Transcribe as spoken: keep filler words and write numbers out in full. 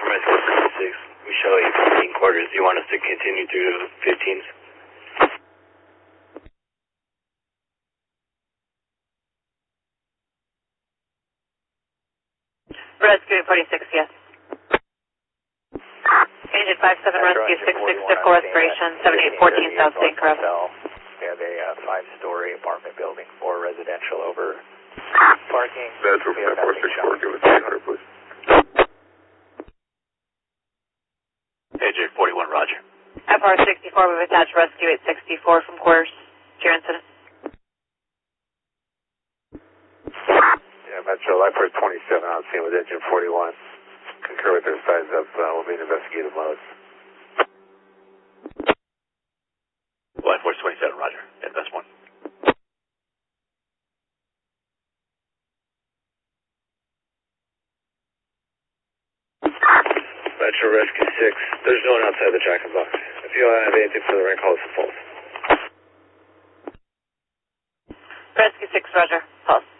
from Rescue six. We show you fifteen quarters. Do you want us to continue through fifteens? Rescue forty-six, yes. Agent five seven, Rescue six six, typical respiration, seventy-eight fourteen South Saint Croix. We have a uh, five-story apartment building for residential over parking. That's for five four six four, give us eight hundred, please. A J forty-one, roger. F R sixty-four, we've attached Rescue eight sixty-four from quarters to your incident. Yeah, Metro Life Force twenty-seven on scene with engine forty-one. Concur with their size of uh, will be an investigative mode. Life Force twenty-seven, roger. Advance one. Metro Rescue six, there's no one outside the tracking box. If you have anything for the rank, call us a false. Rescue six, roger. False.